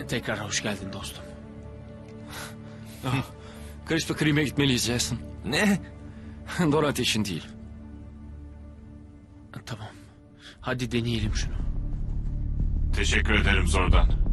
Tekrar hoş geldin dostum. Kristof Krim'e gitmeliyiz Jason. Ne? Dorothy için değil. Tamam. Hadi deneyelim şunu. Teşekkür ederim Zordan.